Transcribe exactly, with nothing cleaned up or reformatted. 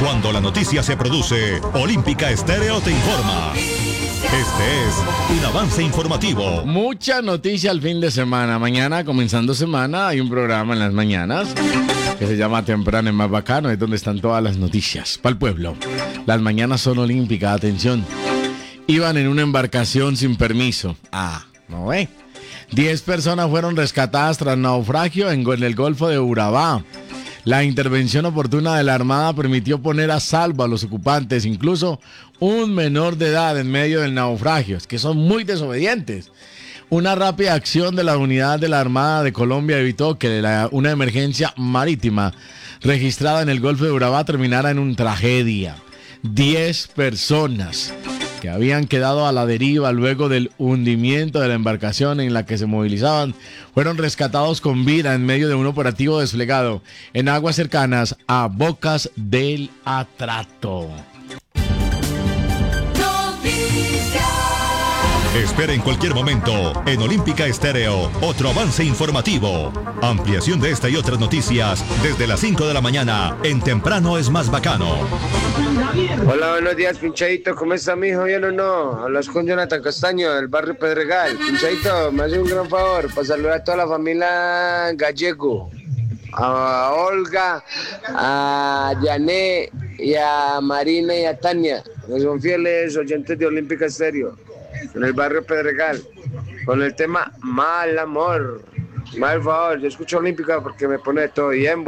Cuando la noticia se produce, Olímpica Estéreo te informa. Este es un avance informativo. Mucha noticia al fin de semana. Mañana, comenzando semana, hay un programa en las mañanas que se llama Temprano es más bacano. Es donde están todas las noticias para el pueblo. Las mañanas son olímpicas, atención. Iban en una embarcación sin permiso. Ah, no ve. Diez personas fueron rescatadas tras naufragio en el Golfo de Urabá. La intervención oportuna de la Armada permitió poner a salvo a los ocupantes, incluso un menor de edad en medio del naufragio. Es que son muy desobedientes. Una rápida acción de la unidad de la Armada de Colombia evitó que la, una emergencia marítima registrada en el Golfo de Urabá terminara en una tragedia. Diez personas que habían quedado a la deriva luego del hundimiento de la embarcación en la que se movilizaban, fueron rescatados con vida en medio de un operativo desplegado en aguas cercanas a Bocas del Atrato. Espera en cualquier momento en Olímpica Estéreo otro avance informativo. Ampliación de esta y otras noticias desde las cinco de la mañana en Temprano es más bacano. Hola, buenos días, Pinchadito. ¿Cómo está, mijo? ¿Bien o no? Hablas con Jonathan Castaño del barrio Pedregal. Pinchadito, me hace un gran favor para saludar a toda la familia Gallego, a Olga, a Yané y a Marina y a Tania, que son fieles oyentes de Olímpica Estéreo en el barrio Pedregal, con el tema Mal Amor. Mal favor, yo escucho Olímpica porque me pone todo bien.